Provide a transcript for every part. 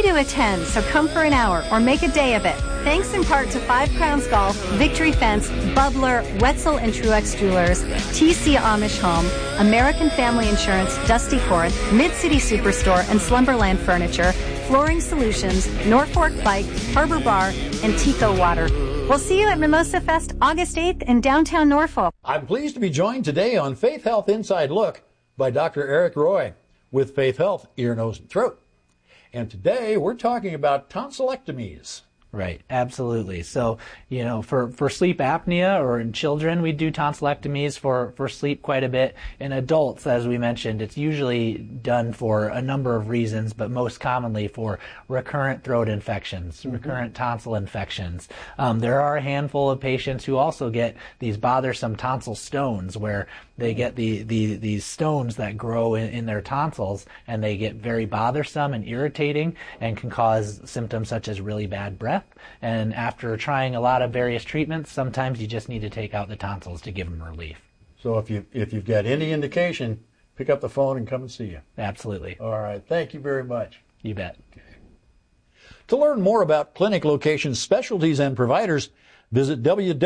free to attend, so come for an hour or make a day of it. Thanks in part to Five Crowns Golf, Victory Fence, Bubbler, Wetzel and Truex Jewelers, TC Amish Home, American Family Insurance, Dusty Court, Mid-City Superstore, and Slumberland Furniture, Flooring Solutions, Norfolk Bike, Harbor Bar, and Tico Water. We'll see you at Mimosa Fest August 8th in downtown Norfolk. I'm pleased to be joined today on Faith Health Inside Look by Dr. Eric Roy with Faith Health Ear, Nose, and Throat. And today we're talking about tonsillectomies. Right, absolutely. So, for sleep apnea or in children, we do tonsillectomies for sleep quite a bit. In adults, as we mentioned, it's usually done for a number of reasons, but most commonly for recurrent throat infections, recurrent tonsil infections. There are a handful of patients who also get these bothersome tonsil stones where they get these stones that grow in their tonsils, and they get very bothersome and irritating and can cause symptoms such as really bad breath. And after trying a lot of various treatments, sometimes you just need to take out the tonsils to give them relief. So if you've got any indication, pick up the phone and come and see you. Absolutely. All right. Thank you very much. You bet. Okay. To learn more about clinic locations, specialties, and providers, visit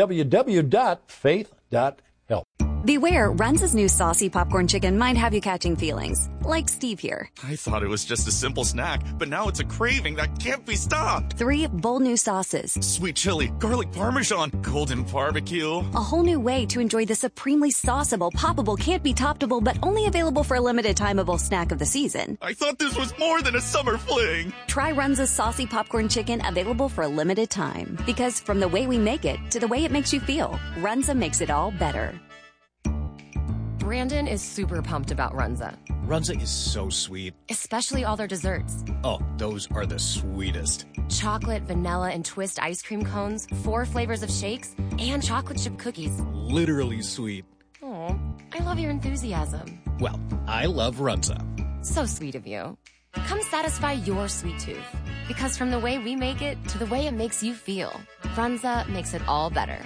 www.faith.health. Beware, Runza's new saucy popcorn chicken might have you catching feelings. Like Steve here. I thought it was just a simple snack, but now it's a craving that can't be stopped. 3 bold new sauces. Sweet chili, garlic parmesan, golden barbecue. A whole new way to enjoy the supremely sauceable, poppable, can't be toppable, but only available for a limited timeable snack of the season. I thought this was more than a summer fling. Try Runza's saucy popcorn chicken, available for a limited time. Because from the way we make it to the way it makes you feel, Runza makes it all better. Brandon is super pumped about Runza. Runza is so sweet. Especially all their desserts. Oh, those are the sweetest. Chocolate, vanilla, and twist ice cream cones, 4 flavors of shakes, and chocolate chip cookies. Literally sweet. Oh, I love your enthusiasm. Well, I love Runza. So sweet of you. Come satisfy your sweet tooth. Because from the way we make it to the way it makes you feel, Runza makes it all better.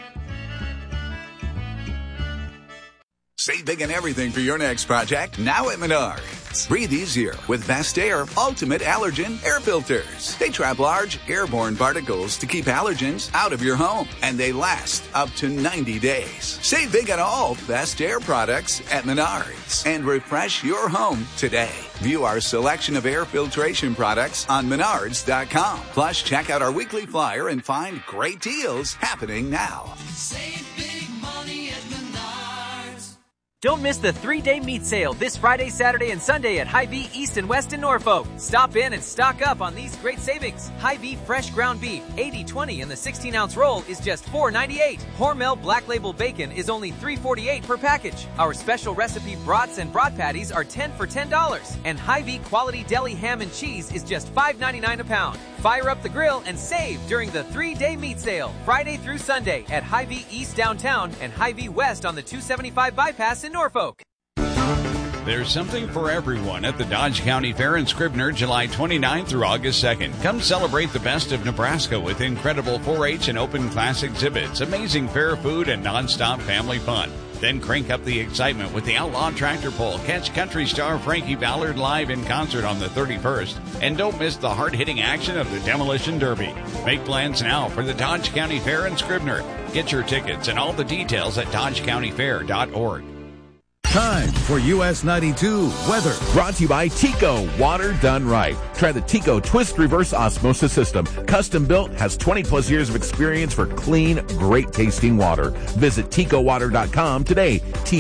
Save big on everything for your next project now at Menards. Breathe easier with Best Air Ultimate Allergen Air Filters. They trap large airborne particles to keep allergens out of your home, and they last up to 90 days. Save big on all Best Air products at Menards and refresh your home today. View our selection of air filtration products on Menards.com. Plus, check out our weekly flyer and find great deals happening now. Save big money at Menards. Don't miss the 3-day meat sale this Friday, Saturday, and Sunday at Hy-Vee East and West in Norfolk. Stop in and stock up on these great savings. Hy-Vee fresh ground beef, 80/20 in the 16-ounce roll is just $4.98. Hormel Black Label bacon is only $3.48 per package. Our special recipe brats and brat patties are 10 for $10. And Hy-Vee quality deli ham and cheese is just $5.99 a pound. Fire up the grill and save during the 3-day meat sale, Friday through Sunday at Hy-Vee East downtown and Hy-Vee West on the 275 bypass in Norfolk. There's something for everyone at the Dodge County Fair in Scribner, July 29th through August 2nd. Come celebrate the best of Nebraska with incredible 4-H and open class exhibits, amazing fair food, and nonstop family fun. Then crank up the excitement with the Outlaw Tractor Pull. Catch country star Frankie Ballard live in concert on the 31st. And don't miss the hard-hitting action of the Demolition Derby. Make plans now for the Dodge County Fair in Scribner. Get your tickets and all the details at dodgecountyfair.org. Time for US 92 weather. Brought to you by Tico, water done right. Try the Tico Twist Reverse Osmosis System. Custom built, has 20 plus years of experience for clean, great tasting water. Visit TicoWater.com today.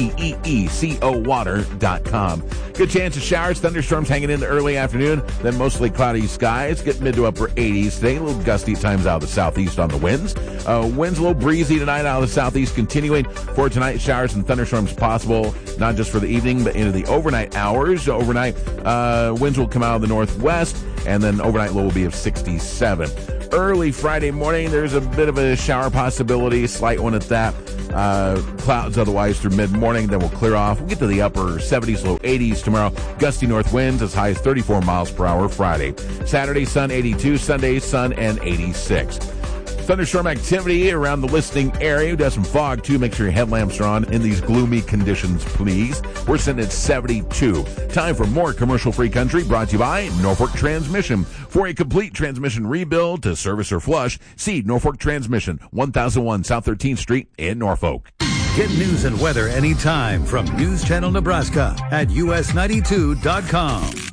TEECO water.com. Good chance of showers, thunderstorms hanging in the early afternoon. Then mostly cloudy skies. Get mid to upper 80s today. A little gusty at times out of the southeast on the winds. Winds a little breezy tonight out of the southeast. Continuing for tonight, showers and thunderstorms possible. Not just for the evening, but into the overnight hours. Overnight, winds will come out of the northwest, and then overnight low will be of 67. Early Friday morning, there's a bit of a shower possibility, slight one at that. Clouds otherwise through mid-morning, then we'll clear off. We'll get to the upper 70s, low 80s tomorrow. Gusty north winds as high as 34 miles per hour Friday. Saturday, sun 82. Sunday, sun and 86. thunderstorm activity around the listening area. We've got some fog, too. Make sure your headlamps are on in these gloomy conditions, please. We're sitting at 72. Time for more commercial-free country, brought to you by Norfolk Transmission. For a complete transmission rebuild to service or flush, see Norfolk Transmission, 1001 South 13th Street in Norfolk. Get news and weather anytime from News Channel Nebraska at us92.com.